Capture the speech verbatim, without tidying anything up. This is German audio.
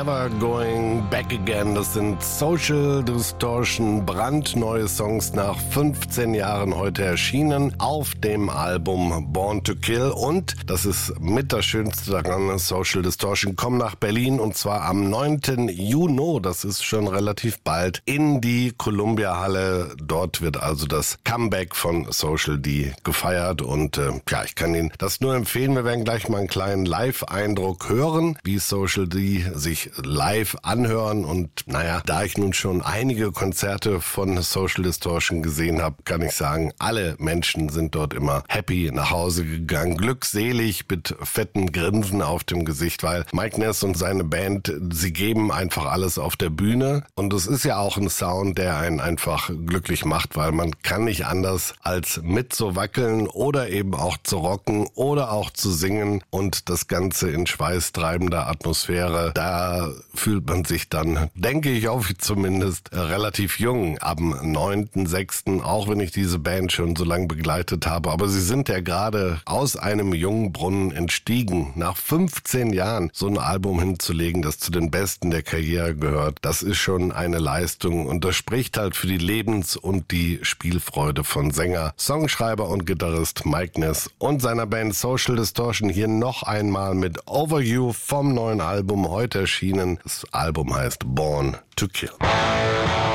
Never Going Back Again. Das sind Social Distortion, brandneue Songs nach fünfzehn Jahren heute erschienen auf dem Album Born to Kill. Und, das ist mit das Schönste daran, Social Distortion kommen nach Berlin und zwar am neunten Juni, das ist schon relativ bald, in die Columbia-Halle. Dort wird also das Comeback von Social D gefeiert und äh, ja, ich kann Ihnen das nur empfehlen. Wir werden gleich mal einen kleinen Live-Eindruck hören, wie Social D sich live anhören und naja, da ich nun schon einige Konzerte von Social Distortion gesehen habe, kann ich sagen, alle Menschen sind dort immer happy nach Hause gegangen, glückselig mit fetten Grinsen auf dem Gesicht, weil Mike Ness und seine Band, sie geben einfach alles auf der Bühne und es ist ja auch ein Sound, der einen einfach glücklich macht, weil man kann nicht anders als mit zu wackeln oder eben auch zu rocken oder auch zu singen und das Ganze in schweißtreibender Atmosphäre. Da fühlt man sich dann, denke ich auch zumindest, relativ jung am neunten sechsten, auch wenn ich diese Band schon so lange begleitet habe. Aber sie sind ja gerade aus einem jungen Brunnen entstiegen. Nach fünfzehn Jahren so ein Album hinzulegen, das zu den Besten der Karriere gehört, das ist schon eine Leistung und das spricht halt für die Lebens- und die Spielfreude von Sänger, Songschreiber und Gitarrist Mike Ness und seiner Band Social Distortion hier noch einmal mit Over You vom neuen Album heute erschienen. Das Album heißt Born to Kill.